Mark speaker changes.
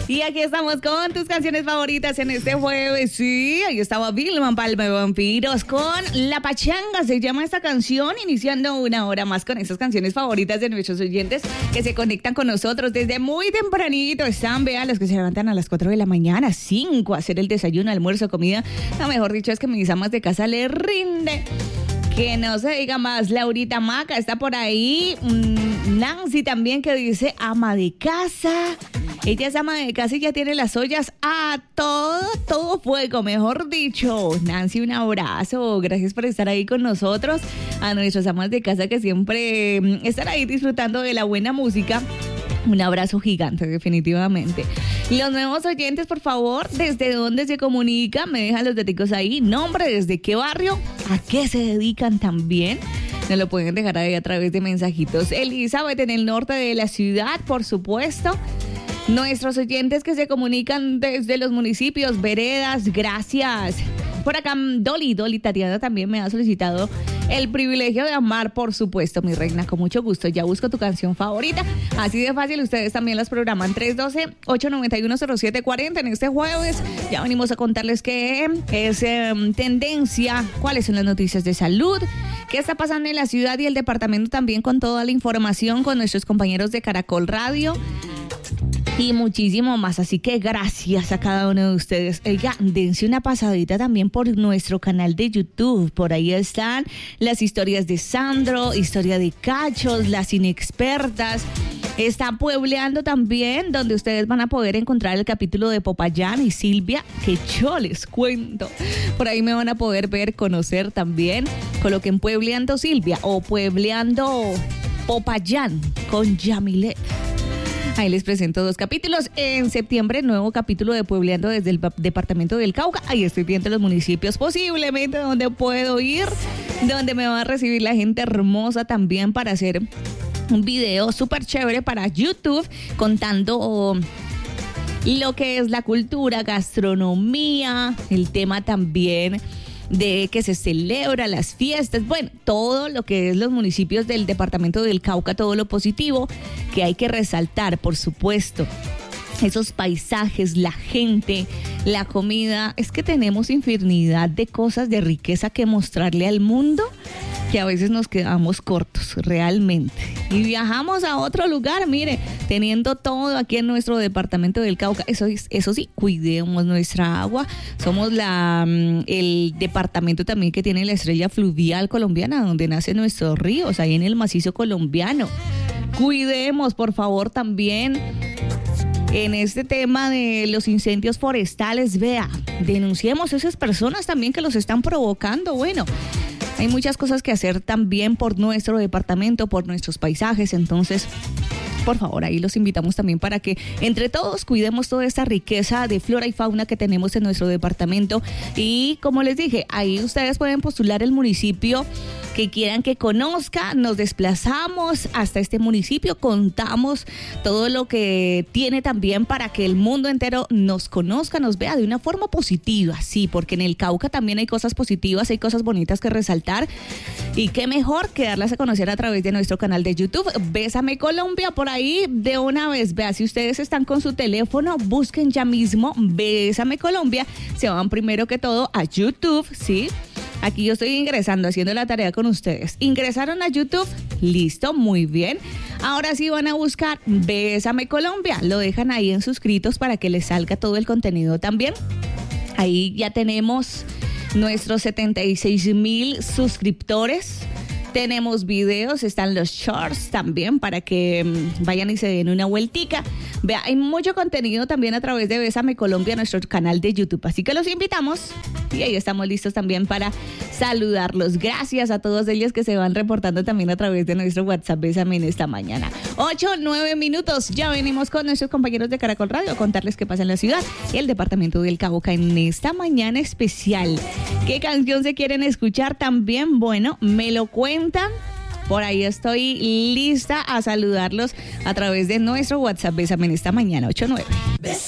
Speaker 1: Y aquí estamos con tus canciones favoritas en este jueves. Sí, ahí estaba Vilma Palma de Vampiros con La Pachanga, se llama esta canción, iniciando una hora más con esas canciones favoritas de nuestros oyentes que se conectan con nosotros desde muy tempranito. Están, vean, los que se levantan a las 4 de la mañana, 5, a hacer el desayuno, almuerzo, comida. No, mejor dicho, es que mis amas de casa les rinde. Que no se diga más. Laurita Maca está por ahí. Nancy también, que dice ama de casa. Ella es ama de casa y ya tiene las ollas a todo fuego, mejor dicho. Nancy, un abrazo. Gracias por estar ahí con nosotros. A nuestras amas de casa que siempre están ahí disfrutando de la buena música. Un abrazo gigante, definitivamente. Los nuevos oyentes, por favor, ¿desde dónde se comunican? Me dejan los datos ahí. Nombre, ¿desde qué barrio? ¿A qué se dedican también? Nos lo pueden dejar ahí a través de mensajitos. Elizabeth, en el norte de la ciudad, por supuesto. Nuestros oyentes que se comunican desde los municipios, veredas, gracias. Por acá, Dolly Tatiana también me ha solicitado el privilegio de amar, por supuesto, mi reina, con mucho gusto. Ya busco tu canción favorita. Así de fácil, ustedes también las programan. 312-891-0740 en este jueves. Ya venimos a contarles qué es tendencia, cuáles son las noticias de salud, qué está pasando en la ciudad y el departamento, también con toda la información con nuestros compañeros de Caracol Radio. Y muchísimo más, así que gracias a cada uno de ustedes. Oiga, dense una pasadita también por nuestro canal de YouTube. Por ahí están las historias de Sandro, historia de Cachos, las inexpertas. Está Puebleando también, donde ustedes van a poder encontrar el capítulo de Popayán y Silvia, que yo les cuento. Por ahí me van a poder ver, conocer también. Coloquen Puebleando Silvia o Puebleando Popayán con Yamilet. Ahí les presento 2 capítulos. En septiembre, nuevo capítulo de Puebleando desde el departamento del Cauca. Ahí estoy viendo los municipios posiblemente donde puedo ir, donde me va a recibir la gente hermosa también para hacer un video súper chévere para YouTube contando lo que es la cultura, gastronomía, el tema también de que se celebra, las fiestas, bueno, todo lo que es los municipios del departamento del Cauca, todo lo positivo que hay que resaltar, por supuesto. Esos paisajes, la gente, la comida, es que tenemos infinidad de cosas de riqueza que mostrarle al mundo, que a veces nos quedamos cortos, realmente. Y viajamos a otro lugar, mire, teniendo todo aquí en nuestro departamento del Cauca. Eso sí, cuidemos nuestra agua. Somos el departamento también que tiene la estrella fluvial colombiana, donde nacen nuestros ríos, ahí en el macizo colombiano. Cuidemos, por favor, también en este tema de los incendios forestales. Vea, denunciemos a esas personas también que los están provocando. Bueno, hay muchas cosas que hacer también por nuestro departamento, por nuestros paisajes, entonces, por favor, ahí los invitamos también para que entre todos cuidemos toda esta riqueza de flora y fauna que tenemos en nuestro departamento. Y como les dije, ahí ustedes pueden postular el municipio que quieran que conozca. Nos desplazamos hasta este municipio, contamos todo lo que tiene también para que el mundo entero nos conozca, nos vea de una forma positiva, sí, porque en el Cauca también hay cosas positivas, hay cosas bonitas que resaltar, y qué mejor que darlas a conocer a través de nuestro canal de YouTube, Bésame Colombia. Por ahí de una vez, vea, si ustedes están con su teléfono, busquen ya mismo Bésame Colombia, se van primero que todo a YouTube, ¿sí? Aquí yo estoy ingresando, haciendo la tarea con ustedes. ¿Ingresaron a YouTube? Listo, muy bien. Ahora sí van a buscar Bésame Colombia. Lo dejan ahí en suscritos para que les salga todo el contenido también. Ahí ya tenemos nuestros 76,000 suscriptores. Tenemos videos, están los shorts también para que vayan y se den una vueltica. Vea, hay mucho contenido también a través de Bésame Colombia, nuestro canal de YouTube. Así que los invitamos y ahí estamos listos también para saludarlos. Gracias a todos ellos que se van reportando también a través de nuestro WhatsApp Bésame en esta mañana. 8-9 minutos. Ya venimos con nuestros compañeros de Caracol Radio a contarles qué pasa en la ciudad y el departamento del Cauca en esta mañana especial. ¿Qué canción se quieren escuchar también? Bueno, me lo cuentan. Por ahí estoy lista a saludarlos a través de nuestro WhatsApp Bésame en esta mañana, 8-9.